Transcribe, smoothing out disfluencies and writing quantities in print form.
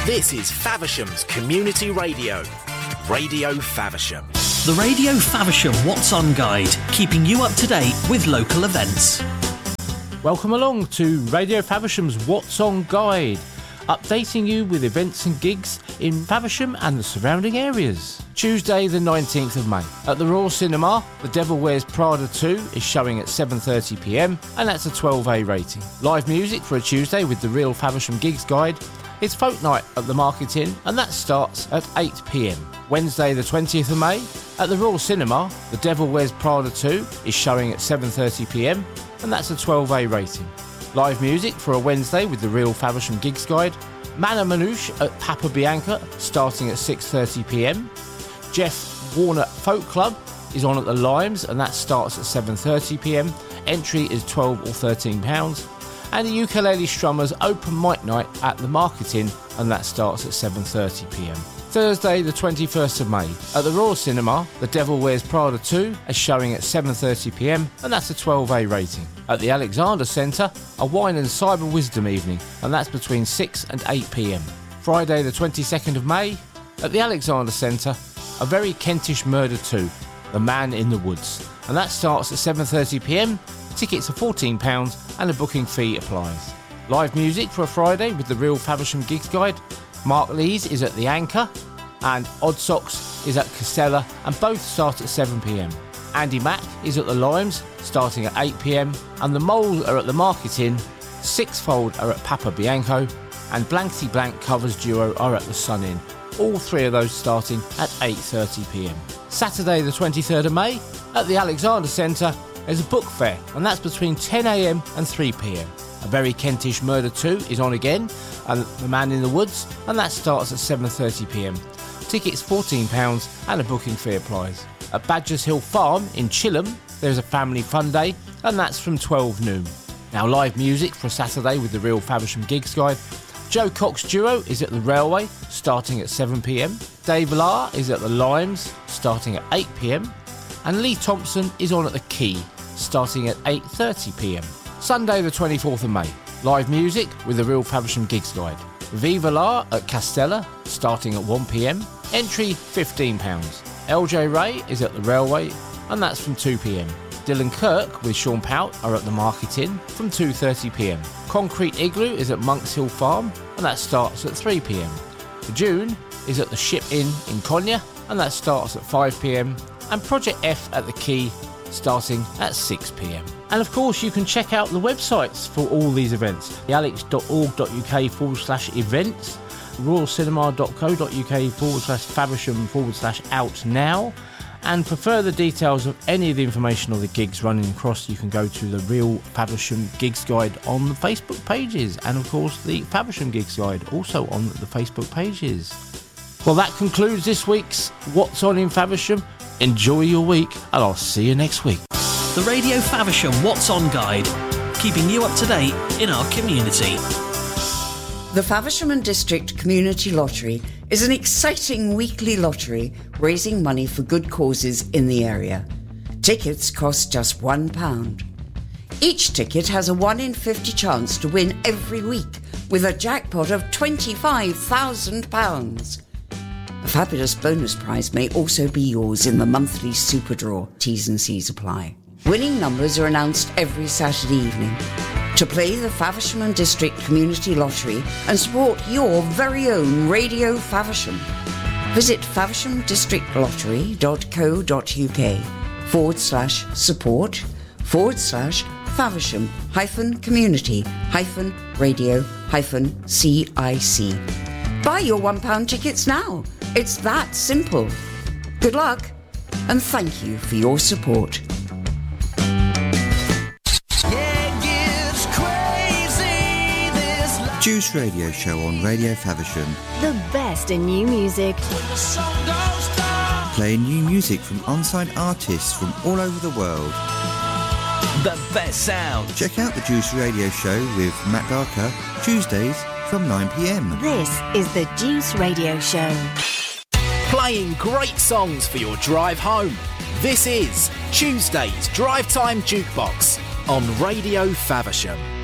This is Faversham's Community Radio. Radio Faversham. The Radio Faversham What's On Guide, keeping you up to date with local events. Welcome along to Radio Faversham's What's On Guide, updating you with events and gigs in Faversham and the surrounding areas. Tuesday the 19th of May. At the Royal Cinema, The Devil Wears Prada 2 is showing at 7:30pm and that's a 12A rating. Live music for a Tuesday with the Real Faversham Gigs Guide. It's Folk Night at the Market Inn and that starts at 8pm. Wednesday the 20th of May. At the Royal Cinema, The Devil Wears Prada 2 is showing at 7:30pm and that's a 12A rating. Live music for a Wednesday with the Real Faversham Gigs Guide. Mana Manouche at Papa Bianca starting at 6:30pm. Jeff Warner Folk Club is on at the Limes and that starts at 7:30pm. Entry is £12 or £13. And the Ukulele Strummers Open Mic Night at the Market Inn and that starts at 7:30pm. Thursday the 21st of May. At the Royal Cinema, The Devil Wears Prada 2 is showing at 7:30pm and that's a 12A rating. At the Alexander Centre, a wine and cyber wisdom evening and that's between 6 and 8pm. Friday the 22nd of May. At the Alexander Centre, A Very Kentish Murder 2, The Man in the Woods, and that starts at 7:30pm. Tickets are £14 and a booking fee applies. Live music for a Friday with the Real Faversham Gigs Guide. Mark Lees is at the Anchor and Odd Socks is at Castella and both start at 7pm. Andy Mack is at the Limes starting at 8pm and the Moles are at the Market Inn. Sixfold are at Papa Bianco and Blankety Blank Covers Duo are at the Sun Inn. All three of those starting at 8:30pm. Saturday the 23rd of May. At the Alexander Centre there's a book fair and that's between 10am and 3pm. A Very Kentish Murder 2 is on again and The Man in the Woods and that starts at 7:30pm. Tickets £14 and a booking fee applies. At Badgers Hill Farm in Chilham there's a family fun day and that's from 12 noon. Now live music for a Saturday with the Real Faversham Gigs Guide. Joe Cox Duo is at the Railway starting at 7pm. Dave Lahr is at the Limes starting at 8pm. And Lee Thompson is on at the Key starting at 8:30pm. Sunday the 24th of May. Live music with the Real Faversham Gigs Guide. Viva La at Castella starting at 1pm. Entry £15. LJ Ray is at the Railway and that's from 2pm. Dylan Kirk with Sean Pout are at the Market Inn from 2:30pm. Concrete Igloo is at Monks Hill Farm and that starts at 3pm. June is at the Ship Inn in Konya and that starts at 5pm. And Project F at the Key starting at 6pm. And of course you can check out the websites for all these events. thealex.org.uk/events, royalcinema.co.uk/Faversham/out now. And for further details of any of the information or the gigs running across, you can go to the Real Faversham Gigs Guide on the Facebook pages. And of course the Faversham Gigs Guide also on the Facebook pages. Well, that concludes this week's What's On in Faversham. Enjoy your week and I'll see you next week. The Radio Faversham What's On Guide, keeping you up to date in our community. The Faversham and District Community Lottery is an exciting weekly lottery raising money for good causes in the area. Tickets cost just £1. Each ticket has a 1 in 50 chance to win every week with a jackpot of £25,000. A fabulous bonus prize may also be yours in the monthly super draw. T's and C's apply. Winning numbers are announced every Saturday evening. To play the Faversham and District Community Lottery and support your very own Radio Faversham, visit faversham-support.co.uk/support-community-radio-cic. Buy your £1 tickets now. It's that simple. Good luck and thank you for your support. Juice Radio Show on Radio Faversham. The best in new music. Playing new music from on-site artists from all over the world. The best sound. Check out the Juice Radio Show with Matt Darker, Tuesdays from 9pm. This is the Juice Radio Show. Playing great songs for your drive home. This is Tuesday's Drive Time Jukebox on Radio Faversham.